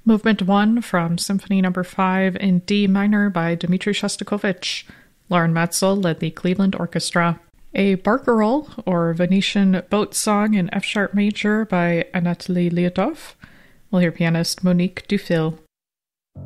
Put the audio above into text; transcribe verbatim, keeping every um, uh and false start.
Movement one from Symphony Number five in D minor by Dmitri Shostakovich. Lauren Matzel led the Cleveland Orchestra. A barcarolle, or Venetian boat song in F-sharp major by Anatoly Lyudov. We'll hear pianist Monique Dufil.